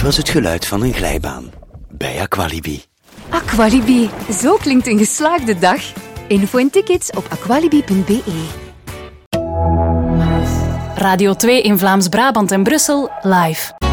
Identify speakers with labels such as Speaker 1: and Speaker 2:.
Speaker 1: was het geluid van een glijbaan bij Aqualibi.
Speaker 2: Aqualibi, zo klinkt een geslaagde dag. Info en tickets op aqualibi.be.
Speaker 3: Radio 2 in Vlaams-Brabant en Brussel live.